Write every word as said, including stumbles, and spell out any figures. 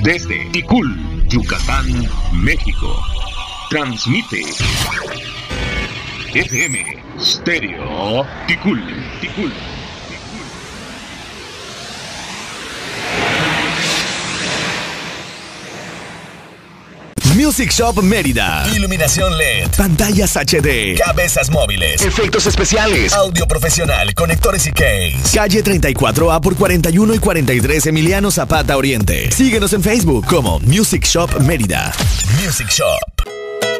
Desde Ticul, Yucatán, México. Transmite F M Stereo Ticul, Ticul. Music Shop Mérida. Iluminación L E D. Pantallas H D. Cabezas móviles. Efectos especiales. Audio profesional. Conectores y case. Calle treinta y cuatro A por cuarenta y uno y cuarenta y tres Emiliano Zapata Oriente. Síguenos en Facebook como Music Shop Mérida. Music Shop.